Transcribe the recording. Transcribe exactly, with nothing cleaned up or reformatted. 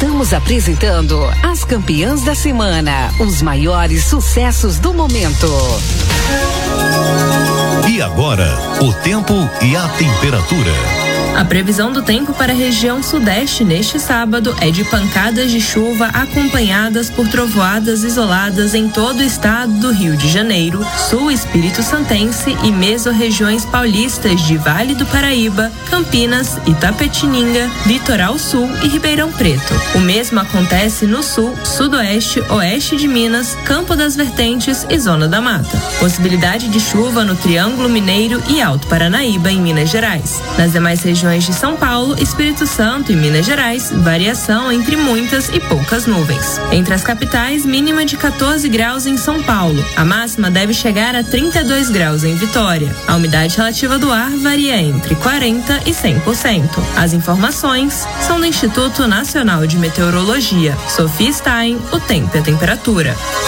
Estamos apresentando as campeãs da semana, os maiores sucessos do momento. E agora, o tempo e a temperatura. A previsão do tempo para a região sudeste neste sábado é de pancadas de chuva acompanhadas por trovoadas isoladas em todo o estado do Rio de Janeiro, sul Espírito Santense e mesorregiões paulistas de Vale do Paraíba, Campinas, Itapetininga, Litoral Sul e Ribeirão Preto. O mesmo acontece no sul, sudoeste, oeste de Minas, Campo das Vertentes e Zona da Mata. Possibilidade de chuva no Triângulo Mineiro e Alto Paranaíba, em Minas Gerais. Nas demais regiões de São Paulo, Espírito Santo e Minas Gerais, variação entre muitas e poucas nuvens. Entre as capitais, mínima de quatorze graus em São Paulo. A máxima deve chegar a trinta e dois graus em Vitória. A umidade relativa do ar varia entre quarenta e cem por cento. As informações são do Instituto Nacional de Meteorologia. Sofia Stein, o tempo e a temperatura.